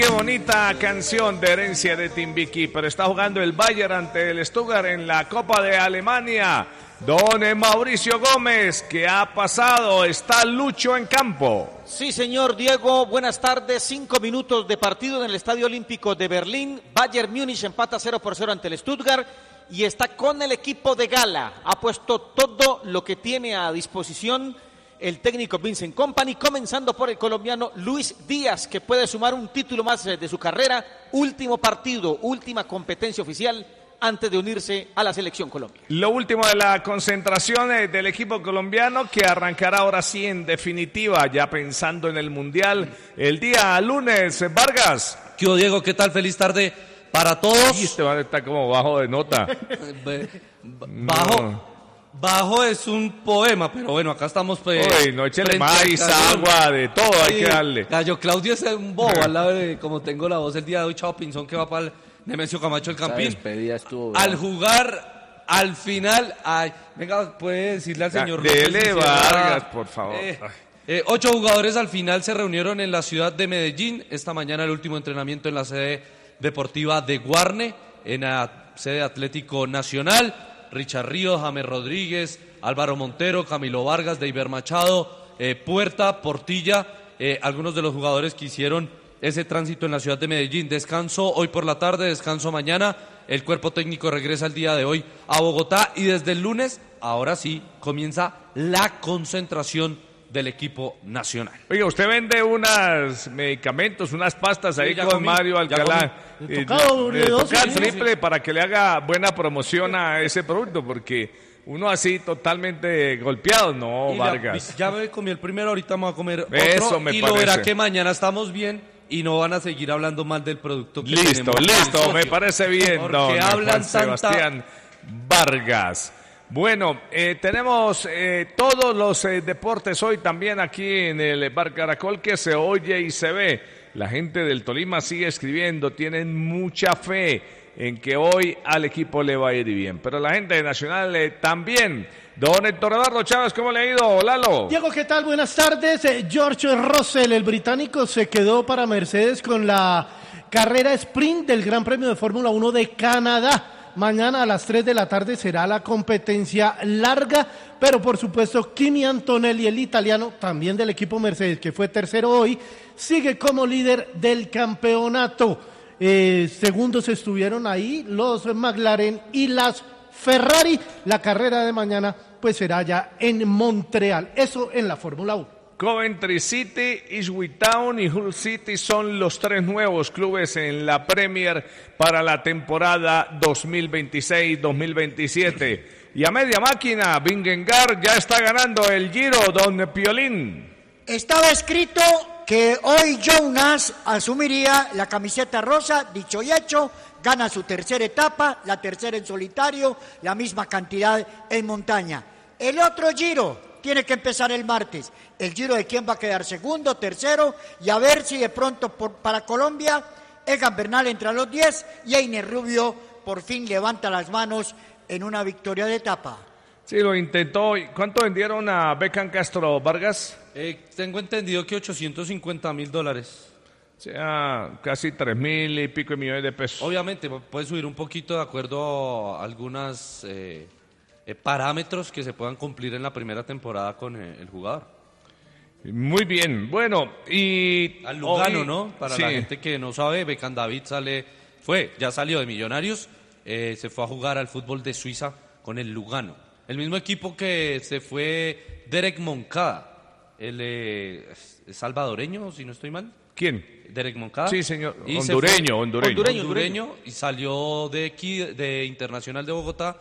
Qué bonita canción de herencia de Timbiquí, pero está jugando el Bayern ante el Stuttgart en la Copa de Alemania. Don Mauricio Gómez, ¿qué ha pasado? ¿Está Lucho en campo? Sí, señor Diego, buenas tardes. 5 minutos de partido en el Estadio Olímpico de Berlín. Bayern Múnich empata 0-0 ante el Stuttgart y está con el equipo de gala. Ha puesto todo lo que tiene a disposición el técnico Vincent Kompany, comenzando por el colombiano Luis Díaz, que puede sumar un título más de su carrera. Último partido, última competencia oficial antes de unirse a la Selección Colombia. Lo último de la concentración del equipo colombiano, que arrancará ahora sí en definitiva, ya pensando en el Mundial, el día lunes. Vargas. ¿Qué hubo, Diego? ¿Qué tal? Feliz tarde para todos. Y este man está como bajo de nota. Bajo es un poema, pero bueno, acá estamos. Uy, no échale maíz, agua, de todo, hay que darle. Gallo Claudio es un bobo, al lado de como tengo la voz el día de hoy, Chao Pinzón, que va para el Nemesio Camacho el Campín. Al jugar, al final, venga, puede decirle al señor Dele Vargas, por favor. 8 jugadores al final se reunieron en la ciudad de Medellín. Esta mañana el último entrenamiento en la sede deportiva de Guarne, en la sede Atlético Nacional. Richard Ríos, James Rodríguez, Álvaro Montero, Camilo Vargas, Deiber Machado, Puerta, Portilla, algunos de los jugadores que hicieron ese tránsito en la ciudad de Medellín. Descanso hoy por la tarde, descanso mañana. El cuerpo técnico regresa el día de hoy a Bogotá y desde el lunes, ahora sí, comienza la concentración del equipo nacional. Oiga, usted vende unos medicamentos, unas pastas ahí con Mario Alcalá. Toca el triple para que le haga buena promoción a ese producto, porque uno así totalmente golpeado, no, Vargas. Ya me comí el primero, ahorita me voy a comer otro. Eso me y parece. Lo verá que mañana estamos bien y no van a seguir hablando mal del producto que Listo, me parece bien, porque hablan Sebastián Vargas. Bueno, tenemos todos los deportes hoy también aquí en el Bar Caracol, que se oye y se ve. La gente del Tolima sigue escribiendo, tienen mucha fe en que hoy al equipo le va a ir bien. Pero la gente de Nacional también. Don Héctor Eduardo Chávez, ¿cómo le ha ido? Lalo. Diego, ¿qué tal? Buenas tardes. George Russell, el británico, se quedó para Mercedes con la carrera sprint del Gran Premio de Fórmula 1 de Canadá. Mañana a las 3 de la tarde será la competencia larga, pero por supuesto Kimi Antonelli, el italiano, también del equipo Mercedes, que fue tercero hoy, sigue como líder del campeonato. Segundos estuvieron ahí los McLaren y las Ferrari. La carrera de mañana pues será ya en Montreal, eso en la Fórmula 1. Coventry City, Ipswich Town y Hull City son los 3 nuevos clubes en la Premier para la temporada 2026-2027. Y a media máquina, Vingegaard ya está ganando el Giro, don Piolín. Estaba escrito que hoy Jonas asumiría la camiseta rosa, dicho y hecho, gana su tercera etapa, la tercera en solitario, la misma cantidad en montaña. El otro Giro tiene que empezar el martes. El Giro de quién va a quedar segundo, tercero, y a ver si de pronto para Colombia Egan Bernal entra a los 10 y Einer Rubio por fin levanta las manos en una victoria de etapa. Sí, lo intentó. ¿Cuánto vendieron a Beckham Castro, Vargas? Tengo entendido que $850,000. O sea, casi 3,000 y pico de millones de pesos. Obviamente, puede subir un poquito de acuerdo a algunas parámetros que se puedan cumplir en la primera temporada con el jugador. Muy bien, bueno, y... Al Lugano, hoy, ¿no? Para sí. la gente que no sabe, Beckham David ya salió de Millonarios, se fue a jugar al fútbol de Suiza con el Lugano. El mismo equipo que se fue Derek Moncada, el salvadoreño, si no estoy mal. ¿Quién? Derek Moncada. Sí, señor, Y hondureño. Y salió de aquí, de Internacional de Bogotá,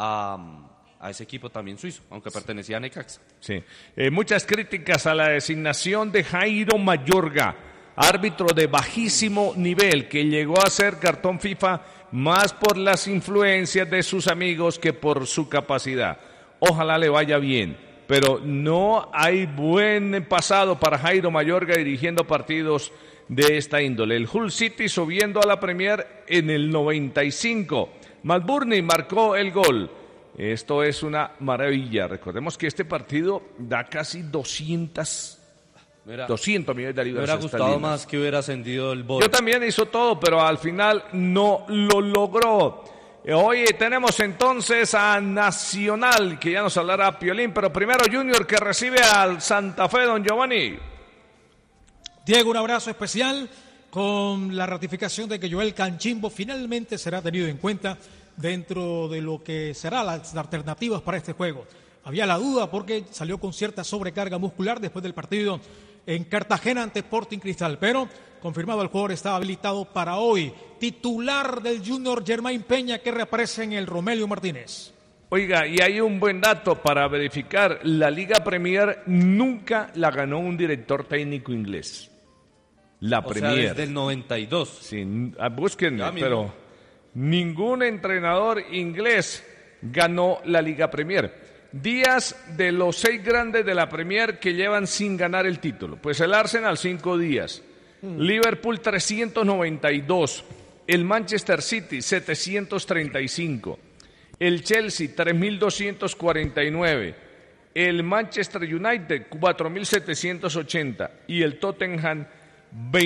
a ese equipo también suizo, aunque pertenecía a Necaxa. Sí. Muchas críticas a la designación de Jairo Mayorga, árbitro de bajísimo nivel, que llegó a ser cartón FIFA más por las influencias de sus amigos que por su capacidad. Ojalá le vaya bien, pero no hay buen pasado para Jairo Mayorga dirigiendo partidos de esta índole. El Hull City subiendo a la Premier en el 95. McBurney marcó el gol. Esto es una maravilla. Recordemos que este partido da casi 200 200 millones de Me libras. hubiera gustado esterlinas. más que hubiera ascendido el Boys. Yo también hizo todo, pero al final no lo logró. Hoy tenemos entonces a Nacional, que ya nos hablará Piolín, pero primero Junior, que recibe al Santa Fe, don Giovanni. Diego, un abrazo especial con la ratificación de que Joel Canchimbo finalmente será tenido en cuenta dentro de lo que serán las alternativas para este juego. Había la duda porque salió con cierta sobrecarga muscular después del partido en Cartagena ante Sporting Cristal, pero confirmado el jugador estaba habilitado para hoy. Titular del Junior Germain Peña, que reaparece en el Romelio Martínez. Oiga, y hay un buen dato para verificar. La Liga Premier nunca la ganó un director técnico inglés. La O sea, Premier. desde el 92. Sí, búsquenme, Ya mismo. pero ningún entrenador inglés ganó la Liga Premier. Días de los 6 grandes de la Premier que llevan sin ganar el título. Pues el Arsenal 5 días, Liverpool 392, el Manchester City 735, el Chelsea 3249, el Manchester United 4780 y el Tottenham